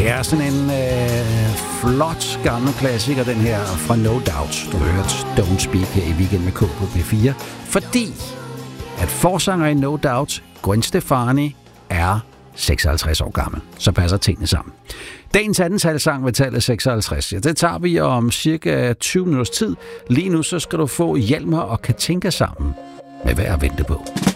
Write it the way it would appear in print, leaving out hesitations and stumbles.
Det er sådan en flot gammel klassiker, den her fra No Doubt. Du har hørt Don't Speak her i Weekend med K på P4. Fordi at forsanger i No Doubt, Gwen Stefani, er 56 år gammel. Så passer tingene sammen. Dagens andentalssang ved tallet 56. Ja, det tager vi om cirka 20 minutters tid. Lige nu så skal du få Hjalmar og Katinka sammen med Værd at vente på.